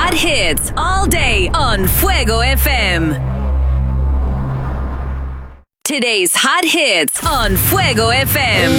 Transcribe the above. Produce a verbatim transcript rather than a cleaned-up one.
hot hits all day on Fuego F M. Today's hot hits on Fuego F M.